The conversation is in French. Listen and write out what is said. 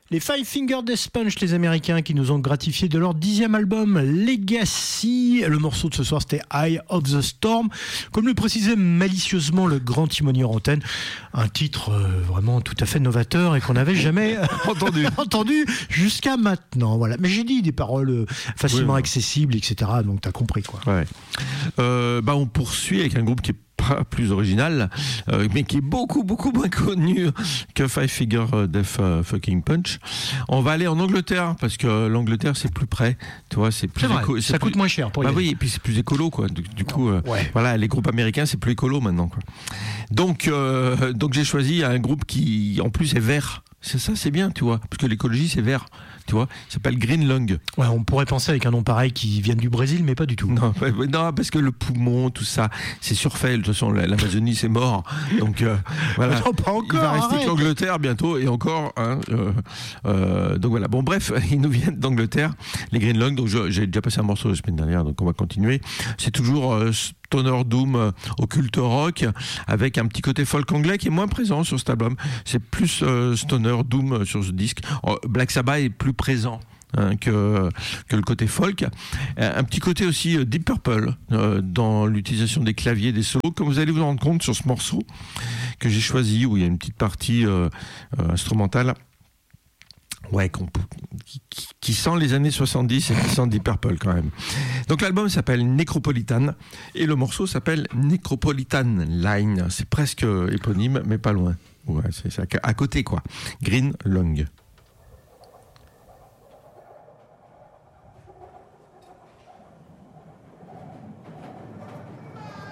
Les Five Finger Death Punch, les Américains, qui nous ont gratifié de leur 10e album Legacy. Le morceau de ce soir, c'était Eye of the Storm. Comme le précisait malicieusement le grand timonier en antenne, un titre vraiment tout à fait novateur et qu'on n'avait jamais entendu jusqu'à maintenant. Voilà. Mais j'ai dit des paroles facilement accessibles, etc. Donc t'as compris quoi. Ouais. On poursuit avec un groupe qui est pas plus original, mais qui est beaucoup moins connu que Five Finger Death Fucking Punch. On va aller en Angleterre parce que l'Angleterre c'est plus près, tu vois, c'est plus ça coûte moins cher pour y aller. Oui, et puis c'est plus écolo quoi. Du coup, voilà, les groupes américains c'est plus écolo maintenant quoi. Donc j'ai choisi un groupe qui en plus est vert. C'est ça, c'est bien, tu vois, parce que l'écologie c'est vert. Tu vois, il s'appelle Green Lung. Ouais, on pourrait penser avec un nom pareil qui vienne du Brésil, mais pas du tout. Non, parce que le poumon, tout ça, c'est surfait. De toute façon, l'Amazonie, c'est mort. Donc, voilà. Non, pas encore, il va rester que l'Angleterre bientôt, et encore. Donc voilà. Bon, bref, ils nous viennent d'Angleterre, les Green Lung. Donc, j'ai déjà passé un morceau la semaine dernière, donc on va continuer. C'est toujours stoner doom, occulte rock, avec un petit côté folk anglais qui est moins présent sur cet album. C'est plus stoner doom sur ce disque. Black Sabbath est plus présent que le côté folk. Un petit côté aussi Deep Purple dans l'utilisation des claviers, des solos, comme vous allez vous rendre compte sur ce morceau que j'ai choisi, où il y a une petite partie instrumentale. Ouais, qui sent les années 70 et qui sent Deep Purple quand même. Donc l'album s'appelle Necropolitan et le morceau s'appelle Necropolitan Line. C'est presque éponyme, mais pas loin. Ouais, c'est à côté quoi. Green Lung.